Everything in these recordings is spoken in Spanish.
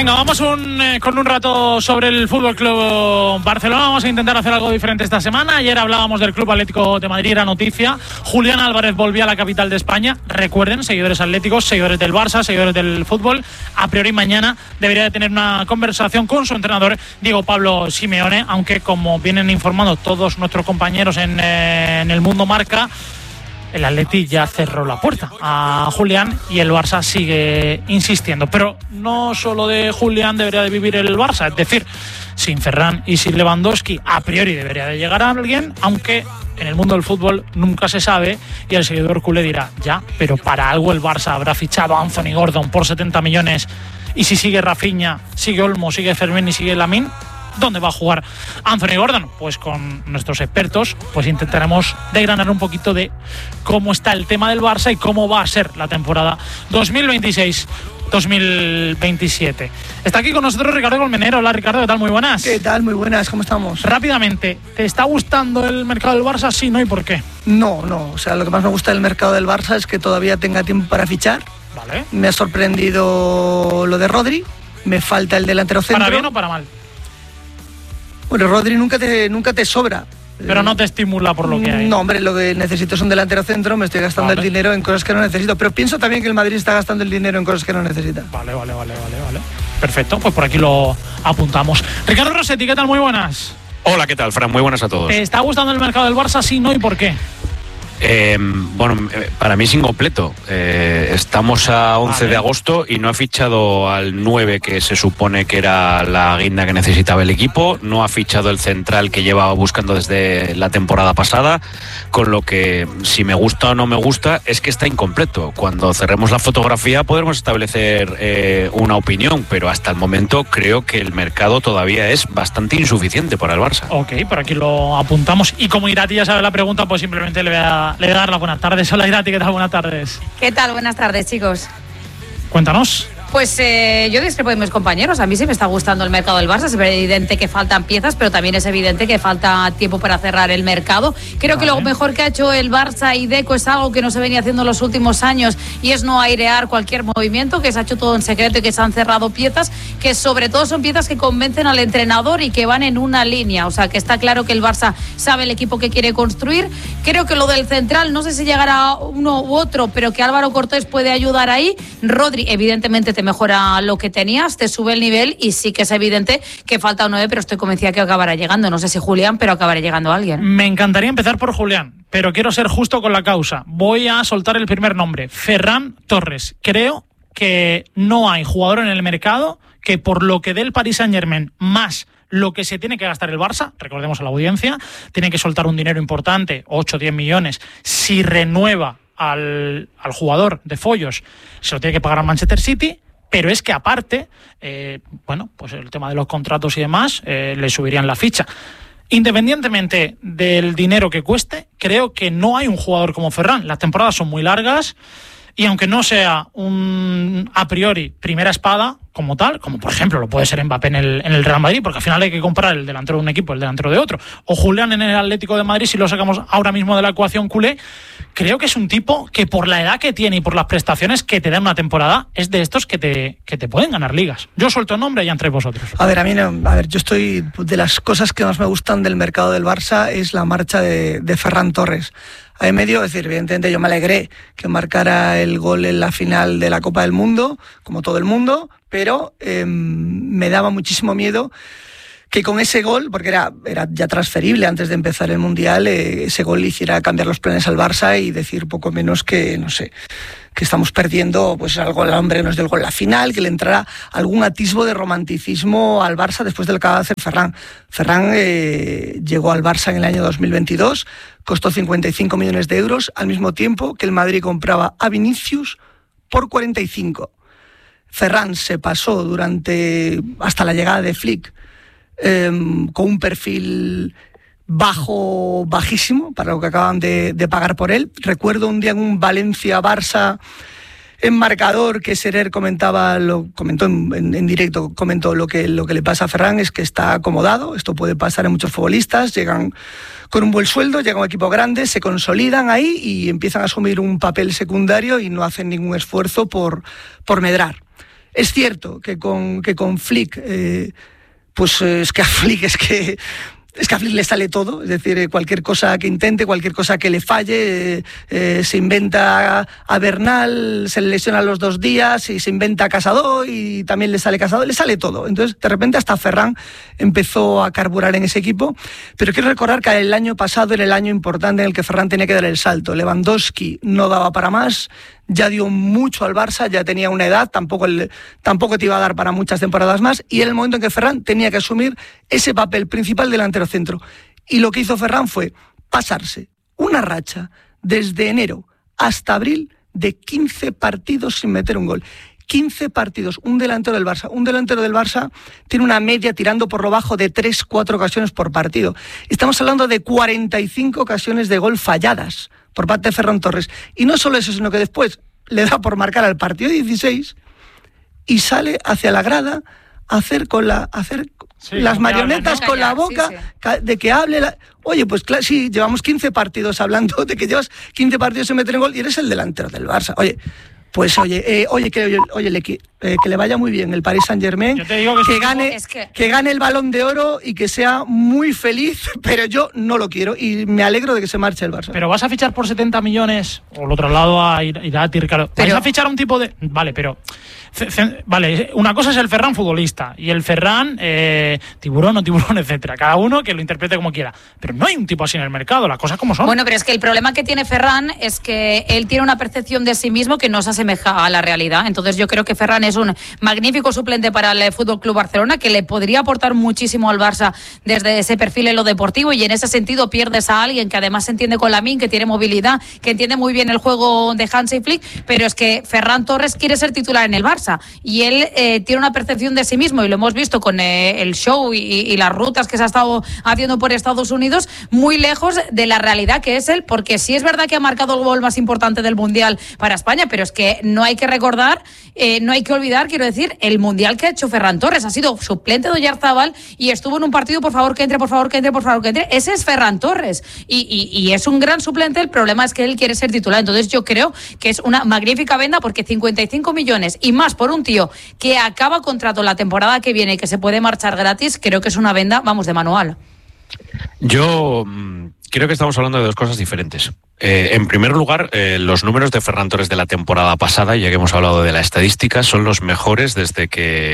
Venga, vamos con un rato sobre el Fútbol Club Barcelona. Vamos a intentar hacer algo diferente esta semana. Ayer hablábamos del Club Atlético de Madrid, era noticia. Julián Álvarez volvía a la capital de España. Recuerden, seguidores atléticos, seguidores del Barça, seguidores del fútbol, a priori mañana debería de tener una conversación con su entrenador, Diego Pablo Simeone, aunque como vienen informando todos nuestros compañeros en el Mundo Marca, el Atleti ya cerró la puerta a Julián y el Barça sigue insistiendo. Pero no solo de Julián debería de vivir el Barça, es decir, sin Ferran y sin Lewandowski a priori debería de llegar a alguien, aunque en el mundo del fútbol nunca se sabe y el seguidor culé dirá, ya, pero para algo el Barça habrá fichado a Anthony Gordon por 70 millones y si sigue Rafinha, sigue Olmo, sigue Fermín y sigue Lamine, ¿dónde va a jugar Anthony Gordon? Pues con nuestros expertos pues intentaremos desgranar un poquito de cómo está el tema del Barça y cómo va a ser la temporada 2026-2027. Está aquí con nosotros Ricardo Colmenero. Hola Ricardo, ¿qué tal? Muy buenas. ¿Qué tal? Muy buenas, ¿cómo estamos? Rápidamente, ¿te está gustando el mercado del Barça? Sí, ¿no? ¿Y por qué? No, o sea, lo que más me gusta del mercado del Barça es que todavía tenga tiempo para fichar. Vale. Me ha sorprendido lo de Rodri, me falta el delantero centro. ¿Para bien o para mal? Bueno, Rodri nunca te sobra. Pero no te estimula por lo que hay. No, hombre, lo que necesito es un delantero centro, me estoy gastando el dinero en cosas que no necesito. Pero pienso también que el Madrid está gastando el dinero en cosas que no necesita. Vale. Perfecto, pues por aquí lo apuntamos. Ricardo Rossetti, ¿qué tal? Muy buenas. Hola, ¿qué tal, Fran? Muy buenas a todos. ¿Te está gustando el mercado del Barça? Sí, no, ¿y por qué? Bueno, para mí es incompleto. Estamos a 11 de agosto y no ha fichado al 9 que se supone que era la guinda que necesitaba el equipo, no ha fichado el central que lleva buscando desde la temporada pasada, con lo que si me gusta o no me gusta es que está incompleto. Cuando cerremos la fotografía podremos establecer una opinión, pero hasta el momento creo que el mercado todavía es bastante insuficiente para el Barça. Ok, por aquí lo apuntamos. Y como Irati ya sabe la pregunta, pues simplemente le voy a dar las buenas tardes. Hola Irati, ¿qué tal? Buenas tardes. ¿Qué tal? Buenas tardes, chicos. Cuéntanos. Pues yo discrepo de mis compañeros. A mí sí me está gustando el mercado del Barça. Es evidente que faltan piezas, pero también es evidente que falta tiempo para cerrar el mercado. Creo que lo mejor que ha hecho el Barça y Deco es algo que no se venía haciendo en los últimos años, y es no airear cualquier movimiento, que se ha hecho todo en secreto y que se han cerrado piezas, que sobre todo son piezas que convencen al entrenador y que van en una línea. O sea, que está claro que el Barça sabe el equipo que quiere construir. Creo que lo del central, no sé si llegará uno u otro, pero que Álvaro Cortés puede ayudar ahí. Rodri, evidentemente, te mejora lo que tenías, te sube el nivel, y sí que es evidente que falta un 9, pero estoy convencida que acabará llegando. No sé si Julián, pero acabará llegando alguien. Me encantaría empezar por Julián, pero quiero ser justo con la causa. Voy a soltar el primer nombre, Ferran Torres. Creo que no hay jugador en el mercado que por lo que dé el Paris Saint-Germain más lo que se tiene que gastar el Barça, recordemos a la audiencia, tiene que soltar un dinero importante, 8 o 10 millones, si renueva al jugador de Follos, se lo tiene que pagar al Manchester City. Pero es que aparte, pues el tema de los contratos y demás, le subirían la ficha. Independientemente del dinero que cueste, creo que no hay un jugador como Ferran. Las temporadas son muy largas y aunque no sea un a priori primera espada como tal, como por ejemplo lo puede ser Mbappé en el Real Madrid, porque al final hay que comprar el delantero de un equipo, el delantero de otro, o Julián en el Atlético de Madrid, si lo sacamos ahora mismo de la ecuación culé, creo que es un tipo que por la edad que tiene y por las prestaciones que te da una temporada, es de estos que te pueden ganar ligas. Yo suelto el nombre y ya entréis vosotros. A ver, yo estoy, de las cosas que más me gustan del mercado del Barça es la marcha de Ferran Torres. Hay medio, es decir, evidentemente yo me alegré que marcara el gol en la final de la Copa del Mundo, como todo el mundo, pero me daba muchísimo miedo que con ese gol, porque era ya transferible antes de empezar el Mundial, ese gol le hiciera cambiar los planes al Barça y decir poco menos que, no sé, que estamos perdiendo pues algo al hombre que nos dio el gol en la final, que le entrara algún atisbo de romanticismo al Barça después de lo que acaba de hacer Ferran. Ferran llegó al Barça en el año 2022, costó 55 millones de euros, al mismo tiempo que el Madrid compraba a Vinicius por 45. Ferran se pasó hasta la llegada de Flick con un perfil bajísimo para lo que acaban de pagar por él. Recuerdo un día en un Valencia-Barça en marcador que Serer comentó en directo, comentó lo que le pasa a Ferran es que está acomodado. Esto puede pasar en muchos futbolistas, llegan con un buen sueldo, llega un equipo grande, se consolidan ahí y empiezan a asumir un papel secundario y no hacen ningún esfuerzo por medrar. Es cierto que con Flick, pues es que a Flick a Flick le sale todo, es decir, cualquier cosa que intente, cualquier cosa que le falle, se inventa a Bernal, se le lesiona a los 2 días, y se inventa a Casado y también le sale todo. Entonces, de repente hasta Ferran empezó a carburar en ese equipo, pero quiero recordar que el año pasado era el año importante en el que Ferran tenía que dar el salto. Lewandowski no daba para más, ya dio mucho al Barça, ya tenía una edad, tampoco te iba a dar para muchas temporadas más, y era el momento en que Ferran tenía que asumir ese papel principal delantero centro. Y lo que hizo Ferran fue pasarse una racha desde enero hasta abril de 15 partidos sin meter un gol. 15 partidos, un delantero del Barça tiene una media tirando por lo bajo de 3-4 ocasiones por partido. Estamos hablando de 45 ocasiones de gol falladas por parte de Ferran Torres. Y no solo eso, sino que después le da por marcar al partido 16 y sale hacia la grada a hacer las marionetas con la boca, de que hable. Oye, pues claro, sí, llevamos 15 partidos hablando de que llevas 15 partidos sin meter en gol y eres el delantero del Barça. Oye, pues que le vaya muy bien el Paris Saint-Germain, que gane el Balón de Oro y que sea muy feliz, pero yo no lo quiero y me alegro de que se marche el Barça. Pero vas a fichar por 70 millones o lo traslado a Irati, claro. Vais a fichar a un tipo de... Vale, pero... Vale, una cosa es el Ferran futbolista y el Ferran tiburón, etcétera. Cada uno que lo interprete como quiera. Pero no hay un tipo así en el mercado, las cosas como son. Bueno, pero es que el problema que tiene Ferran es que él tiene una percepción de sí mismo que no se asemeja a la realidad. Entonces yo creo que Ferran es un magnífico suplente para el Fútbol Club Barcelona, que le podría aportar muchísimo al Barça desde ese perfil en lo deportivo, y en ese sentido pierdes a alguien que además se entiende con Lamine, que tiene movilidad, que entiende muy bien el juego de Hansi Flick, pero es que Ferran Torres quiere ser titular en el Barça. Y él tiene una percepción de sí mismo, y lo hemos visto con el show y las rutas que se ha estado haciendo por Estados Unidos, muy lejos de la realidad que es él, porque sí es verdad que ha marcado el gol más importante del Mundial para España, pero es que no hay que recordar, no hay que olvidar, quiero decir, el Mundial que ha hecho Ferran Torres. Ha sido suplente de Oyarzabal y estuvo en un partido, por favor que entre. Ese es Ferran Torres y es un gran suplente. El problema es que él quiere ser titular. Entonces yo creo que es una magnífica venda, porque 55 millones y más por un tío que acaba contrato la temporada que viene y que se puede marchar gratis, creo que es una venda, vamos, de manual. Yo creo que estamos hablando de dos cosas diferentes. En primer lugar, los números de Ferran Torres de la temporada pasada, ya que hemos hablado de la estadística, son los mejores desde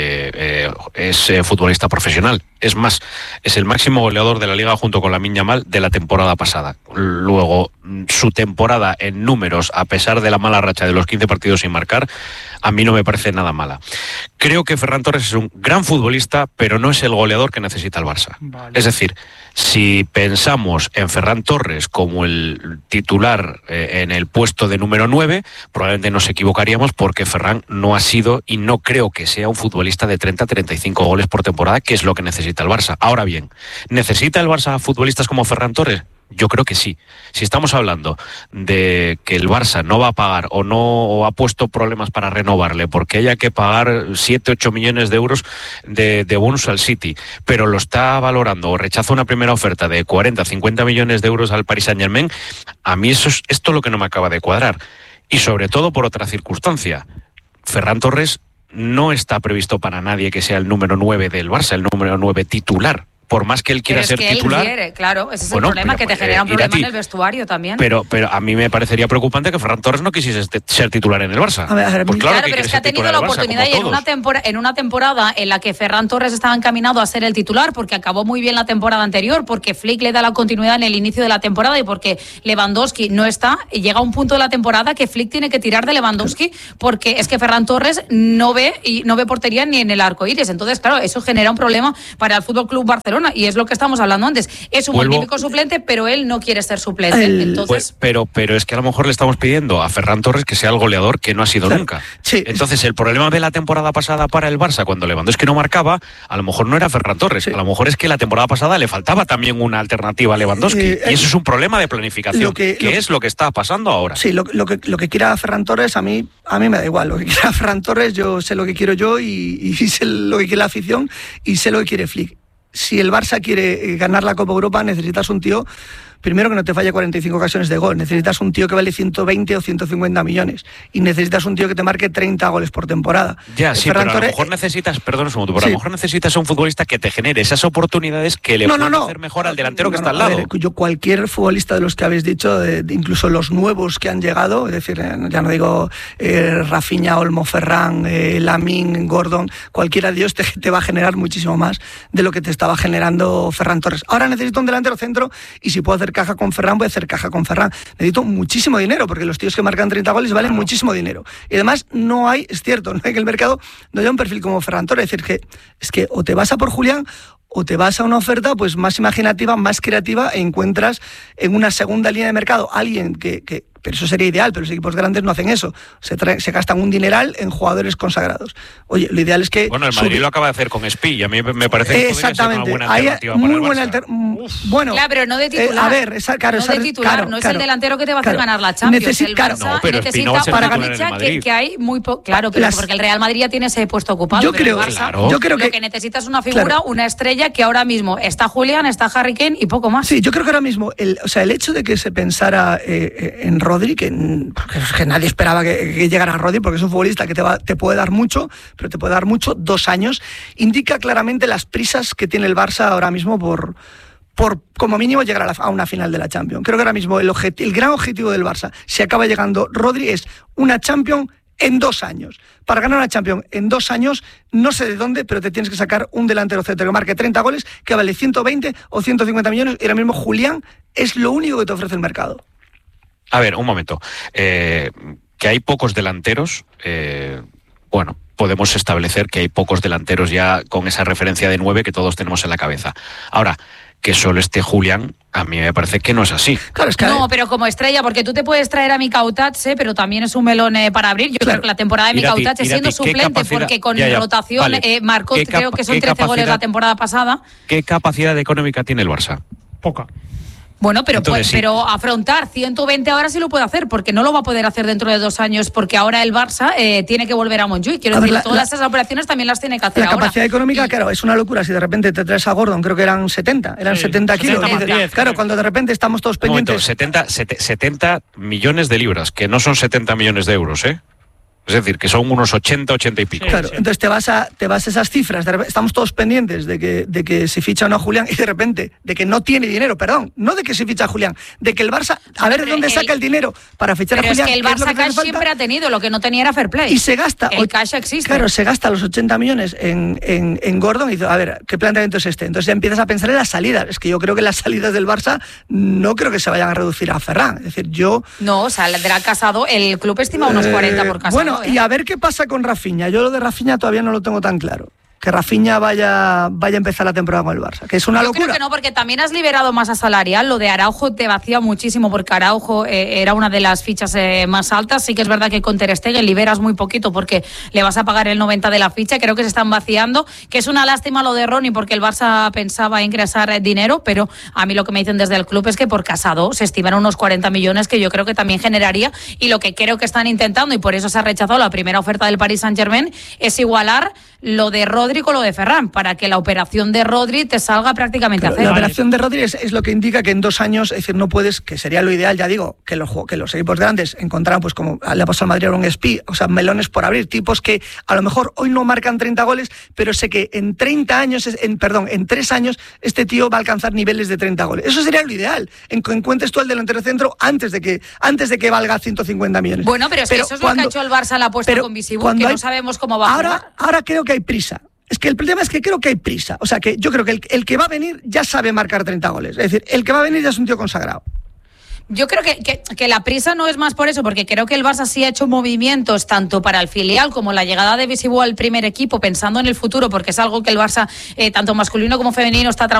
que es futbolista profesional. Es más, es el máximo goleador de la Liga junto con Lamine Yamal de la temporada pasada. Luego, su temporada en números, a pesar de la mala racha de los 15 partidos sin marcar, a mí no me parece nada mala. Creo que Ferran Torres es un gran futbolista, pero no es el goleador que necesita el Barça. Vale. Es decir, si pensamos en Ferran Torres como el titular en el puesto de número 9, probablemente nos equivocaríamos, porque Ferran no ha sido y no creo que sea un futbolista de 30-35 goles por temporada, que es lo que necesita el Barça. Ahora bien, ¿necesita el Barça futbolistas como Ferran Torres? Yo creo que sí. Si estamos hablando de que el Barça no va a pagar o ha puesto problemas para renovarle porque haya que pagar 7-8 millones de euros de bonus al City, pero lo está valorando o rechaza una primera oferta de 40-50 millones de euros al Paris Saint-Germain, a mí esto es lo que no me acaba de cuadrar. Y sobre todo por otra circunstancia. Ferran Torres no está previsto para nadie que sea el número 9 del Barça, el número 9 titular. Por más que él quiera ser titular. Él quiere, claro, ese es el problema, que te genera un problema en el vestuario también. Pero a mí me parecería preocupante que Ferran Torres no quisiese ser titular en el Barça. Pues claro, pero es que ha tenido la oportunidad, y en una temporada en la que Ferran Torres estaba encaminado a ser el titular, porque acabó muy bien la temporada anterior, porque Flick le da la continuidad en el inicio de la temporada y porque Lewandowski no está, y llega un punto de la temporada que Flick tiene que tirar de Lewandowski, porque es que Ferran Torres no ve portería ni en el arco iris. Entonces, claro, eso genera un problema para el Fútbol Club Barcelona. Y es lo que estamos hablando antes. Es un magnífico suplente, pero él no quiere ser suplente. Entonces... Pero es que a lo mejor le estamos pidiendo a Ferran Torres que sea el goleador que no ha sido nunca. Sí. Entonces, el problema de la temporada pasada para el Barça, cuando Lewandowski no marcaba, a lo mejor no era Ferran Torres. Sí. A lo mejor es que la temporada pasada le faltaba también una alternativa a Lewandowski. Y eso es un problema de planificación, que es lo que está pasando ahora. Sí, lo que quiera Ferran Torres, a mí me da igual. Lo que quiera Ferran Torres, yo sé lo que quiero yo y sé lo que quiere la afición y sé lo que quiere Flick. Si el Barça quiere ganar la Copa Europa, necesitas un tío primero que no te falle 45 ocasiones de gol, necesitas un tío que vale 120 o 150 millones y necesitas un tío que te marque 30 goles por temporada. Ya, sí, pero a lo mejor necesitas, perdón un segundo, pero a lo mejor necesitas a un futbolista que te genere esas oportunidades que le pueden hacer mejor al delantero que está al lado. A ver, yo cualquier futbolista de los que habéis dicho, incluso los nuevos que han llegado, es decir, ya no digo Rafinha, Olmo, Ferran, Lamine, Gordon, cualquiera de ellos te va a generar muchísimo más de lo que te estaba generando Ferran Torres. Ahora necesito un delantero centro y si puedo hacer caja con Ferran, voy a hacer caja con Ferran. Necesito muchísimo dinero porque los tíos que marcan 30 goles valen muchísimo dinero. Y además no hay, es cierto, no hay que el mercado no haya un perfil como Ferran Torres. Es decir, es que o te vas a por Julián o te vas a una oferta pues más imaginativa, más creativa e encuentras en una segunda línea de mercado alguien que pero eso sería ideal, pero los equipos grandes no hacen eso. Se gastan un dineral en jugadores consagrados. Oye, lo ideal es que... Bueno, el Madrid lo acaba de hacer con Espi y a mí me parece que podría ser una buena alternativa para el Barça. Bueno, claro, pero no de titular. A ver, no de titular, no es el delantero que te va a hacer ganar la Champions. El Barça necesita para ganar que hay muy poco. Claro, porque el Real Madrid ya tiene ese puesto ocupado. Yo creo que lo que necesita es una figura, una estrella que ahora mismo está Julián, está Harry Kane y poco más. Sí, yo creo que ahora mismo, el hecho de que se pensara en Rodri, que nadie esperaba que llegara a Rodri, porque es un futbolista que te puede dar mucho, pero te puede dar mucho 2 años, indica claramente las prisas que tiene el Barça ahora mismo por como mínimo llegar a una final de la Champions. Creo que ahora mismo el gran objetivo del Barça, si acaba llegando Rodri, es una Champions en 2 años. Para ganar una Champions en 2 años, no sé de dónde, pero te tienes que sacar un delantero centro que marque 30 goles, que vale 120 o 150 millones, y ahora mismo Julián es lo único que te ofrece el mercado. A ver, un momento. Que hay pocos delanteros, bueno, podemos establecer que hay pocos delanteros ya con esa referencia de 9 que todos tenemos en la cabeza. Ahora, que solo esté Julián, a mí me parece que no es así. Claro, es que no, pero como estrella, porque tú te puedes traer a Mika Outatche, pero también es un melón para abrir. Yo creo que la temporada de Mika Outatche siendo suplente, porque con rotación marcó, creo que son 13 goles la temporada pasada. ¿Qué capacidad económica tiene el Barça? Poca. Bueno, pero afrontar 120 ahora sí lo puede hacer, porque no lo va a poder hacer dentro de 2 años, porque ahora el Barça tiene que volver a Montjuïc. Quiero decir, todas esas operaciones también las tiene que hacer ahora. La capacidad económica, claro, es una locura. Si de repente te traes a Gordon, creo que eran 70 kilos. 10, claro, cuando de repente estamos todos pendientes. 70 millones de libras, que no son 70 millones de euros, ¿eh? Es decir, que son unos 80 y pico. Claro, entonces te vas a esas cifras. Estamos todos pendientes de que se ficha o no a Julián y de repente, de que no tiene dinero, perdón, no de que se ficha a Julián, de que el Barça, a ver de dónde saca el dinero para fichar a Julián. Pero es que el Barça cash siempre ha tenido, lo que no tenía era fair play. Y se gasta. El cash existe. Claro, se gasta los 80 millones en Gordon y dice, a ver, ¿qué planteamiento es este? Entonces ya empiezas a pensar en las salidas. Es que yo creo que las salidas del Barça no creo que se vayan a reducir a Ferran. Es decir, No, o sea, saldrá Casado, el club estima unos 40 por Casado. Bueno, y a ver qué pasa con Rafinha. Yo lo de Rafinha todavía no lo tengo tan claro. Que Rafinha vaya a empezar la temporada con el Barça, que es una locura. Yo creo que no, porque también has liberado masa salarial. Lo de Araujo te vacía muchísimo, porque Araujo era una de las fichas más altas. Sí que es verdad que con Ter Stegen liberas muy poquito porque le vas a pagar el 90 de la ficha. Creo que se están vaciando, que es una lástima lo de Ronny, porque el Barça pensaba ingresar dinero, pero a mí lo que me dicen desde el club es que por Casado se estiman unos 40 millones, que yo creo que también generaría, y lo que creo que están intentando, y por eso se ha rechazado la primera oferta del Paris Saint-Germain, es igualar lo de Rodri con lo de Ferran, para que la operación de Rodri te salga prácticamente a cero. La operación de Rodri es lo que indica que en 2 años, es decir, no puedes, que sería lo ideal, ya digo, que los equipos grandes encontraran, pues como le ha pasado al Madrid a un Espi, o sea, melones por abrir, tipos que a lo mejor hoy no marcan 30 goles, pero sé que en 3 años, este tío va a alcanzar niveles de 30 goles. Eso sería lo ideal, encuentres tú al delantero centro antes de que valga 150 millones. Bueno, pero eso es lo que ha hecho el Barça, la apuesta con Visible, que no sabemos cómo va a jugar. Ahora creo que hay prisa. Es que el problema es que creo que hay prisa. O sea, que yo creo que el que va a venir ya sabe marcar 30 goles. Es decir, el que va a venir ya es un tío consagrado. Yo creo que la prisa no es más por eso, porque creo que el Barça sí ha hecho movimientos tanto para el filial como la llegada de Visible al primer equipo, pensando en el futuro, porque es algo que el Barça, tanto masculino como femenino, está trabajando